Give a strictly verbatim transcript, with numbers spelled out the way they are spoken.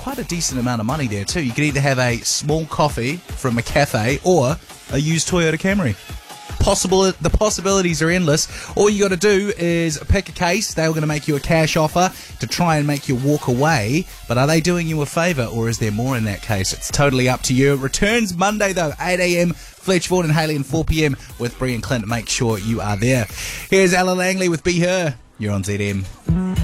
quite a decent amount of money there too. You could either have a small coffee from a cafe or a used Toyota Camry. Possible, the possibilities are endless. All you got to do is pick a case. They're going to make you a cash offer to try and make you walk away. But are they doing you a favour, or is there more in that case? It's totally up to you. It returns Monday though, eight a.m. Fletch Ford and Haley, and four p.m. with Bree and Clint. Make sure you are there. Here's Ella Langley with Be Her. You're on Z M.